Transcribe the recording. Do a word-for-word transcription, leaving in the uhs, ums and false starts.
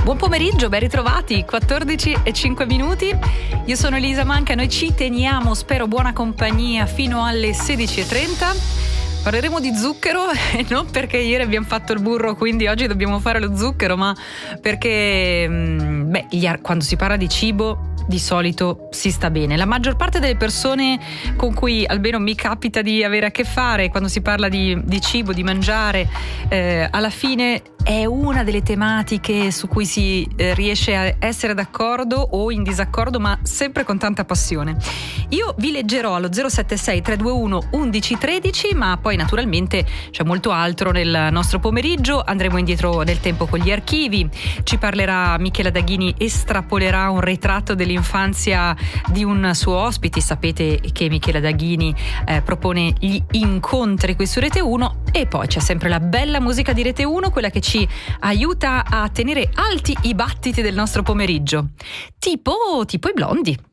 Buon pomeriggio, ben ritrovati, quattordici e cinque minuti. Io sono Elisa Manca, noi ci teniamo, spero buona compagnia fino alle sedici e trenta. Parleremo di zucchero e non perché ieri abbiamo fatto il burro, quindi oggi dobbiamo fare lo zucchero, ma perché beh, quando si parla di cibo di solito si sta bene. La maggior parte delle persone con cui almeno mi capita di avere a che fare quando si parla di, di cibo, di mangiare, eh, alla fine è una delle tematiche su cui si eh, riesce a essere d'accordo o in disaccordo, ma sempre con tanta passione. Io vi leggerò allo zero sette sei tre due uno undici tredici, ma poi naturalmente c'è molto altro nel nostro pomeriggio. Andremo indietro nel tempo con gli archivi, ci parlerà Michela Daghini, estrapolerà un ritratto dell'infanzia di un suo ospite. Sapete che Michela Daghini eh, propone gli incontri qui su Rete uno, e poi c'è sempre la bella musica di Rete uno, quella che ci aiuta a tenere alti i battiti del nostro pomeriggio, tipo, tipo i Blondi.